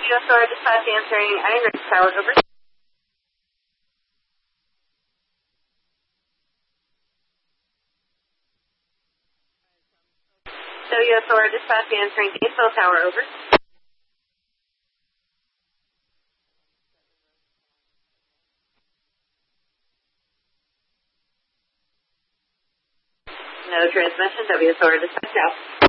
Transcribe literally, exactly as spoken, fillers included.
W S O R dispatch answering Iron Ridge Tower, over. W S O R dispatch answering Gainesville Tower, over. No transmission, W S O R dispatch out.